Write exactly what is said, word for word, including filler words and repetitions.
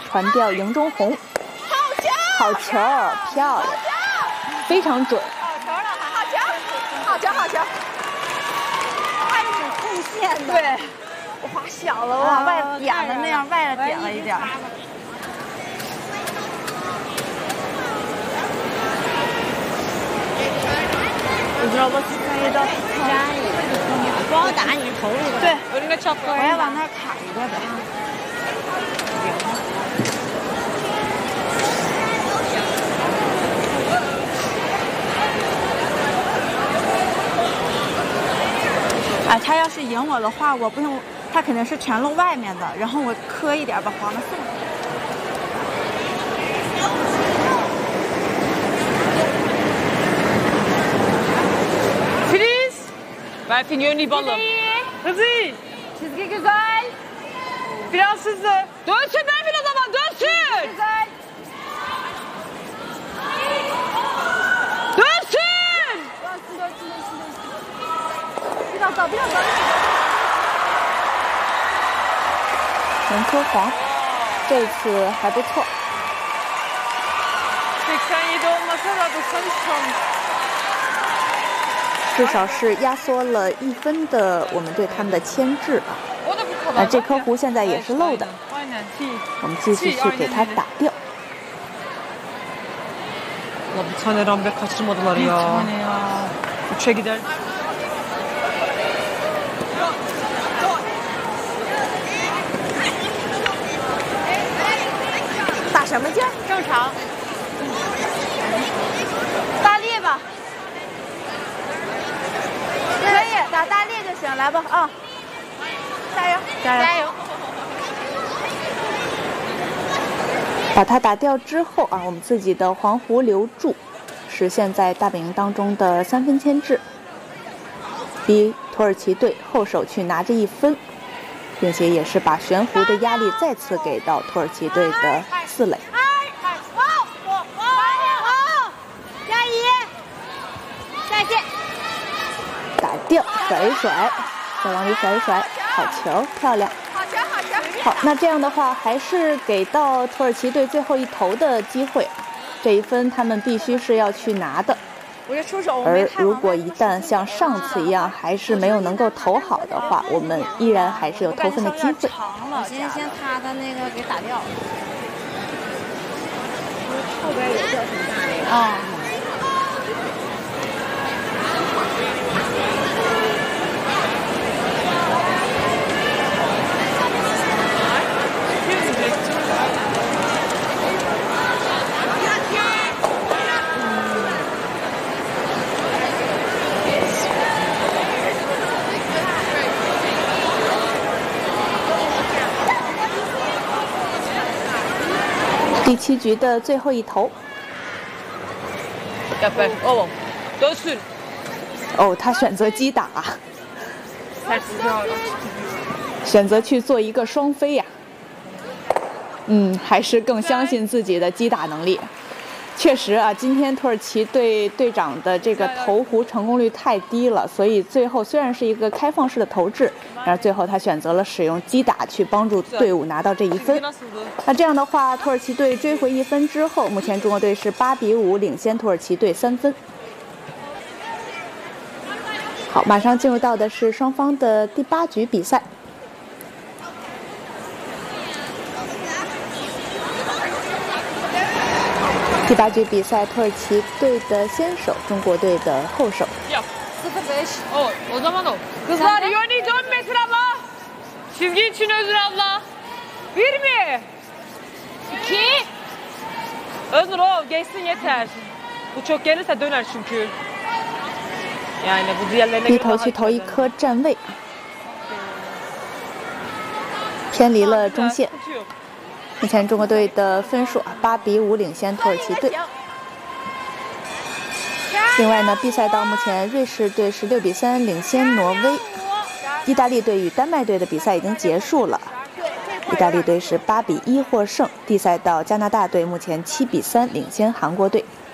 传掉赢中红，好球，漂亮，非常准。 好球了，好球，好球，好球，还有贡献的。对，我划小了，我往外点了，那样外了点了一点。你知道我参与到加一个，光打你头一个。对，我要往那卡一个的。啊，他要是赢我的话，我不用，他肯定是全露外面的，然后我磕一点把黄的送。 Berfin yönlü balım. Hızlı. Çizgi güzel. Biraz hızlı. Dönsün Berfin o zaman dönsün. Güzel. Dönsün. Dönsün dönsün dönsün dönsün. Biraz daha biraz daha. 能磕黄，这次还不错。 seksen yedi olmasa da doksan üç kalmış. 至少是压缩了一分的我们对他们的牵制啊。那这颗弧现在也是漏的，我们继续去给它打掉。 Bir tane rambe kaçırmadılar ya. Bir tane ya. Üçe gider. 打什么劲？正常。大力吧。可以打大力就行，来吧啊！加油！加油！加油！ 把它打掉之后啊，我们自己的黄弧留住，实现在大本营当中的三分牵制，逼土耳其队后手去拿这一分，并且也是把悬弧的压力再次给到土耳其队的四垒。 加一，再见。 打掉，甩一甩，再往里甩一甩，好球，漂亮。 好，那这样的话，还是给到土耳其队最后一投的机会，这一分他们必须是要去拿的。而如果一旦像上次一样，还是没有能够投好的话，我们依然还是有投分的机会。 我先先他的那个给打掉。后边有叫什么那个？啊。 第七局的最后一投。 哦，dönsün。 哦，他选择击打，选择去做一个双飞呀、啊。嗯，还是更相信自己的击打能力。确实啊，今天土耳其队队长的这个投弧成功率太低了，所以最后虽然是一个开放式的投掷，然而最后他选择了使用击打去帮助队伍拿到这一分。那这样的话，土耳其队追回一分之后，目前中国队是八比五领先土耳其队三分。好，马上进入到的是双方的第八局比赛。 第八局比赛，土耳其队的先手，中国队的后手。 哦，o zaman o. Kızlar yöne dönmesin abla. Çizgi için Özür abla. Bir mi? İki. Özür o geçsin yeter. Bu çok gelirse döner çünkü. Yani bu diğerlerine 低头去投一颗站位，偏离了中线。 目前中国队的分数啊，八比五领先土耳其队。另外呢，比赛到目前，瑞士队是六比三领先挪威，意大利队与丹麦队的比赛已经结束了，意大利队是八比一获胜。地赛到加拿大队目前七比三领先韩国队。